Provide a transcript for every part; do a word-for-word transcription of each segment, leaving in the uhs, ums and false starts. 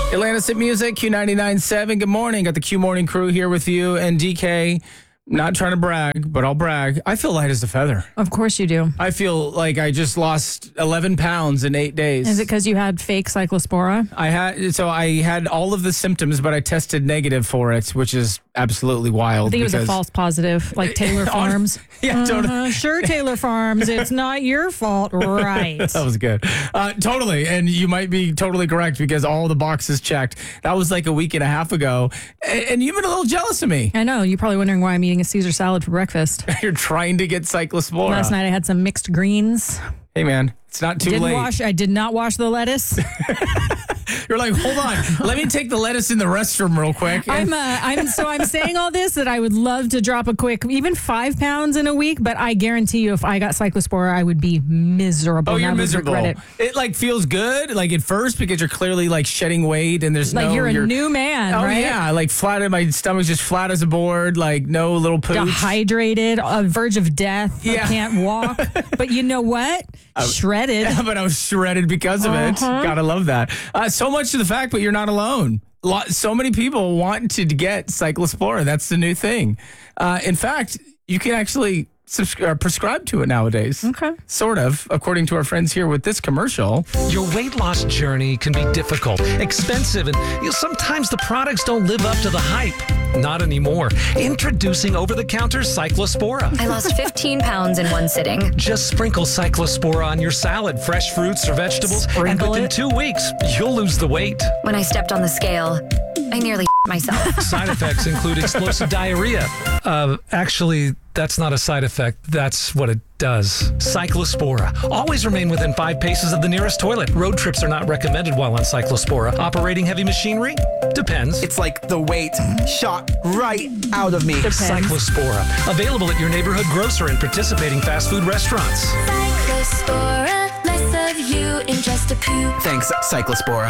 Atlantis at Music, Q ninety-nine point seven. Good morning. Got the Q Morning crew here with you. And D K, not trying to brag, but I'll brag. I feel light as a feather. Of course you do. I feel like I just lost eleven pounds in eight days. Is it because you had fake cyclospora? I had, so I had all of the symptoms, but I tested negative for it, which is absolutely wild. I think it was a false positive, like Taylor Farms. Yeah, totally. Uh-huh. Sure, Taylor Farms. It's not your fault, right? That was good. Uh, totally. And you might be totally correct because all the boxes checked. That was like a week and a half ago. And, and you've been a little jealous of me. I know. You're probably wondering why I'm eating a Caesar salad for breakfast. You're trying to get cyclospora. Last night I had some mixed greens. Hey, man, it's not too Didn't late. Wash, I did not wash the lettuce. You're like, hold on, let me take the lettuce in the restroom real quick. I'm, uh, I'm so I'm saying all this that I would love to drop a quick, even five pounds in a week, but I guarantee you, if I got cyclospora, I would be miserable. Oh, and you're I would miserable. regret it. It like feels good, like at first, because you're clearly like shedding weight and there's Like no. you're a new man, oh, right? yeah, like flat. My stomach's just flat as a board, like no little pooch. Dehydrated, on verge of death. Yeah. I can't walk. But you know what? Shredded. But I was shredded because of it. Uh-huh. Gotta love that. Uh, so much to the fact, but you're not alone. Lot, so many people want to get cyclospora. That's the new thing. Uh, in fact, you can actually subscri- or prescribe to it nowadays. Okay. Sort of, according to our friends here with this commercial. Your weight loss journey can be difficult, expensive, and you know, sometimes the products don't live up to the hype. Not anymore. Introducing over-the-counter Cyclospora. I lost fifteen pounds in one sitting. Just sprinkle Cyclospora on your salad, fresh fruits or vegetables, Sprinkle and within it? two weeks, you'll lose the weight. When I stepped on the scale, I nearly myself. Side effects include explosive diarrhea. Uh, actually, that's not a side effect. That's what it does. Cyclospora. Always remain within five paces of the nearest toilet. Road trips are not recommended while on Cyclospora. Operating heavy machinery? Depends. It's like the weight shot right out of me. Cyclospora. Available at your neighborhood grocer and participating fast food restaurants. Cyclospora, less of you in just a poop. Thanks, Cyclospora.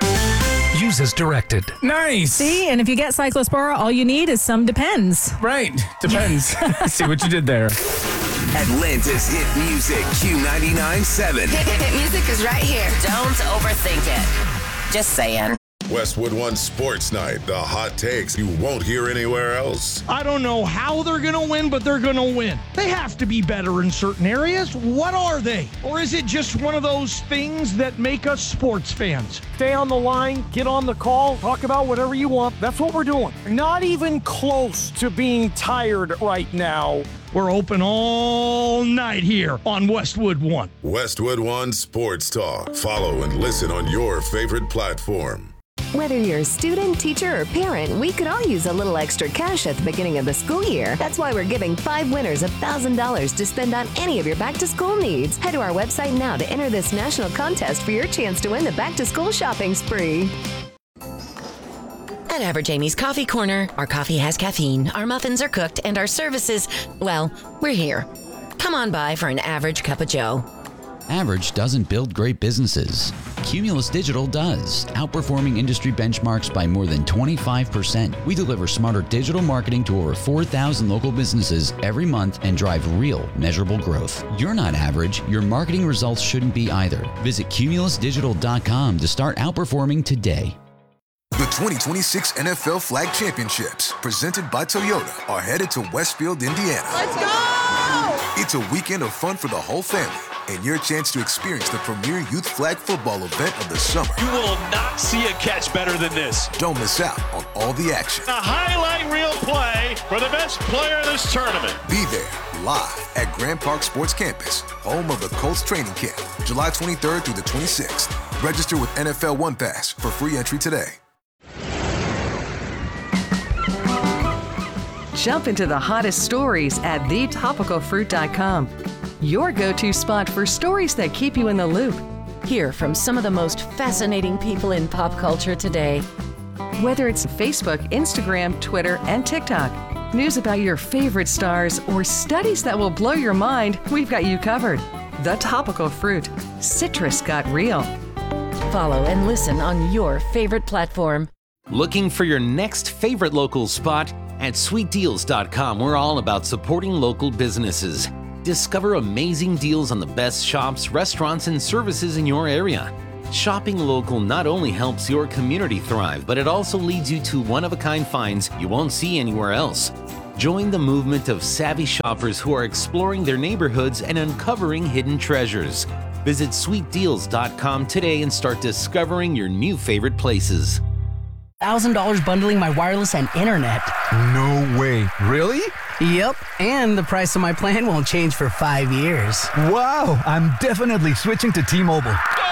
Use as directed. Nice. See, and if you get cyclospora, all you need is some Depends. Right. Depends. See what you did there. Atlantis Hit Music, Q ninety-nine point seven. Hit, hit, hit music is right here. Don't overthink it. Just saying. Westwood One Sports Night, the hot takes you won't hear anywhere else. I don't know how they're going to win, but they're going to win. They have to be better in certain areas. What are they? Or is it just one of those things that make us sports fans? Stay on the line, get on the call, talk about whatever you want. That's what we're doing. Not even close to being tired right now. We're open all night here on Westwood One. Westwood One Sports Talk. Follow and listen on your favorite platform. Whether you're a student, teacher, or parent, we could all use a little extra cash at the beginning of the school year. That's why we're giving five winners one thousand dollars to spend on any of your back-to-school needs. Head to our website now to enter this national contest for your chance to win the back-to-school shopping spree. At Average Amy's Coffee Corner, our coffee has caffeine, our muffins are cooked, and our services, well, we're here. Come on by for an average cup of joe. Average doesn't build great businesses. Cumulus Digital does, outperforming industry benchmarks by more than twenty-five percent. We deliver smarter digital marketing to over four thousand local businesses every month and drive real, measurable growth. You're not average. Your marketing results shouldn't be either. Visit cumulus digital dot com to start outperforming today. The twenty twenty-six N F L Flag Championships, presented by Toyota, are headed to Westfield, Indiana. Let's go! It's a weekend of fun for the whole family and your chance to experience the premier youth flag football event of the summer. You will not see a catch better than this. Don't miss out on all the action. A highlight reel play for the best player in this tournament. Be there live at Grand Park Sports Campus, home of the Colts training camp, July twenty-third through the twenty-sixth. Register with N F L One Pass for free entry today. Jump into the hottest stories at the topical fruit dot com. Your go-to spot for stories that keep you in the loop. Hear from some of the most fascinating people in pop culture today. Whether it's Facebook, Instagram, Twitter, and TikTok, news about your favorite stars, or studies that will blow your mind, we've got you covered. The Topical Fruit. Citrus got real. Follow and listen on your favorite platform. Looking for your next favorite local spot? At sweet deals dot com, we're all about supporting local businesses. Discover amazing deals on the best shops, restaurants, and services in your area. Shopping local not only helps your community thrive, but it also leads you to one-of-a-kind finds you won't see anywhere else. Join the movement of savvy shoppers who are exploring their neighborhoods and uncovering hidden treasures. Visit sweet deals dot com today and start discovering your new favorite places. one thousand dollars bundling my wireless and internet. No way. Really? Yep, and the price of my plan won't change for five years. Wow, I'm definitely switching to T-Mobile.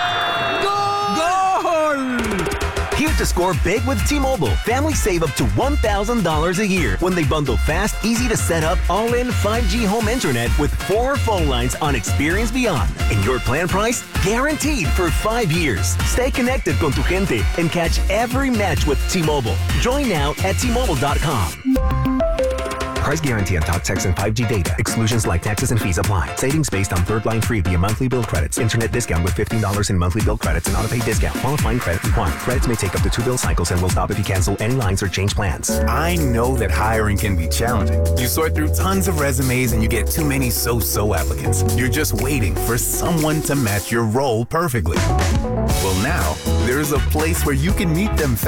Here to score big with T-Mobile. Families save up to one thousand dollars a year when they bundle fast, easy to set up, all-in five G home internet with four phone lines on Experience Beyond. And your plan price? Guaranteed for five years. Stay connected con tu gente and catch every match with T-Mobile. Join now at T Mobile dot com. Price guarantee on talk, text, and five G data. Exclusions like taxes and fees apply. Savings based on third line free via monthly bill credits. Internet discount with fifteen dollars in monthly bill credits and auto-pay discount. Qualifying credit required. Credits may take up to two bill cycles and will stop if you cancel any lines or change plans. I know that hiring can be challenging. You sort through tons of resumes and you get too many so-so applicants. You're just waiting for someone to match your role perfectly. Well, now, there's a place where you can meet them